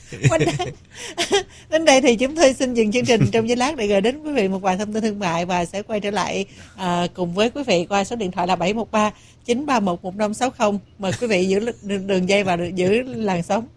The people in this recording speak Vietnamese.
Đến đây thì chúng tôi xin dừng chương trình trong giây lát để gửi đến quý vị một vài thông tin thương mại và sẽ quay trở lại cùng với quý vị qua số điện thoại là 713 931 1560. Mời quý vị giữ đường dây và giữ làn sóng.